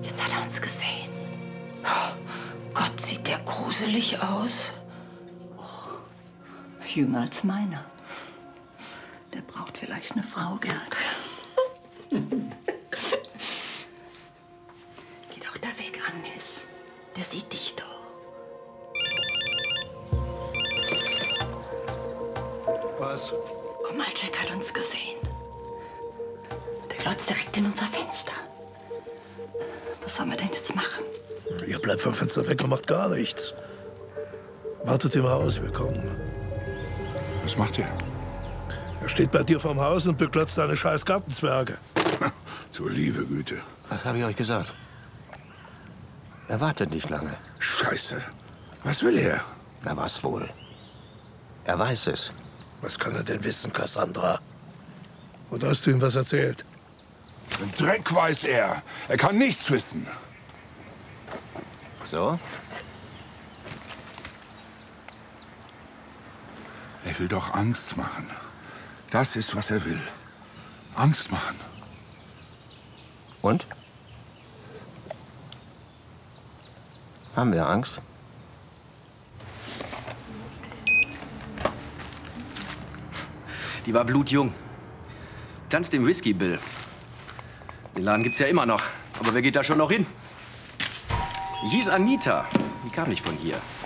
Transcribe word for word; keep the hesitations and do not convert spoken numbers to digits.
Jetzt hat er uns gesehen. Oh, Gott, sieht der gruselig aus. Oh, jünger als meiner. Der braucht vielleicht eine Frau, Gerd. Geh doch da weg, Agnes. Der sieht dich doch. Was? Guck mal, Jack hat uns gesehen. Der glotzt direkt in unser Fenster. Was sollen wir denn jetzt machen? Ihr bleibt vom Fenster weg und macht gar nichts. Wartet immer aus, wir kommen. Was macht ihr? Er steht bei dir vorm Haus und beglotzt deine scheiß Gartenzwerge. Zur liebe Güte. Was habe ich euch gesagt? Er wartet nicht lange. Scheiße. Was will er? Na, was wohl? Er weiß es. Was kann er denn wissen, Cassandra? Oder hast du ihm was erzählt? Den Dreck weiß er. Er kann nichts wissen. So? Er will doch Angst machen. Das ist, was er will. Angst machen. Und? Haben wir Angst? Die war blutjung. Tanzt im Whisky, Bill. Den Laden gibt's ja immer noch. Aber wer geht da schon noch hin? Die hieß Anita. Die kam nicht von hier.